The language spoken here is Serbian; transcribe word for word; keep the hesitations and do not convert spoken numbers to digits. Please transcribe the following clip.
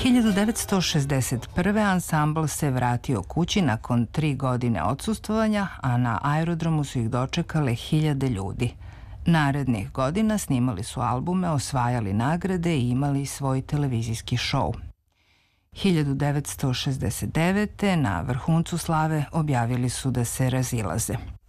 hiljadu devetsto šezdeset prve. ansambl se vratio kući nakon tri godine odsustvovanja, a na aerodromu su ih dočekale hiljade ljudi. Narednih godina snimali su albume, osvajali nagrade i imali svoj televizijski šou. hiljadu devetsto šezdeset devete. na vrhuncu slave objavili su da se razilaze.